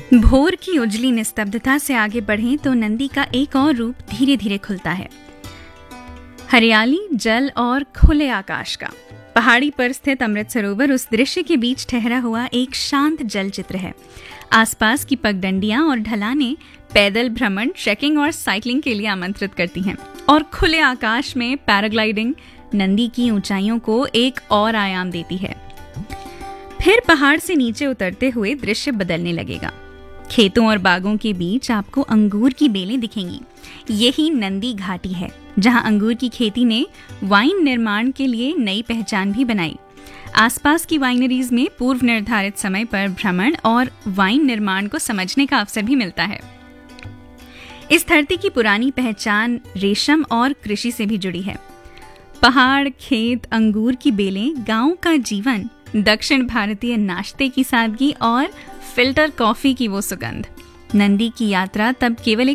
भोर की उजली निस्तब्धता से आगे बढ़ें तो नंदी का एक और रूप धीरे धीरे खुलता है। हरियाली, जल और खुले आकाश का। पहाड़ी पर स्थित अमृत सरोवर उस दृश्य के बीच ठहरा हुआ एक शांत जल चित्र है। आसपास की पगडंडियां और ढलानें पैदल भ्रमण, ट्रैकिंग और साइकिलिंग के लिए आमंत्रित करती हैं। और खुले आकाश में पैराग्लाइडिंग नंदी की ऊंचाइयों को एक और आयाम देती है। फिर पहाड़ से नीचे उतरते हुए दृश्य बदलने लगेगा। खेतों और बागों के बीच आपको अंगूर की बेलें दिखेंगी। यही नंदी घाटी है, जहां अंगूर की खेती ने वाइन निर्माण के लिए नई पहचान भी बनाई। आसपास की वाइनरीज में पूर्व निर्धारित समय पर भ्रमण और वाइन निर्माण को समझने का अवसर भी मिलता है। इस धरती की पुरानी पहचान रेशम और कृषि से भी जुड़ी है। पहाड़, खेत, अंगूर की बेलें, गांव का जीवन, दक्षिण भारतीय नाश्ते की सादगी और फिल्टर कॉफी की वो सुगंध। नंदी की यात्रा तब केवल एक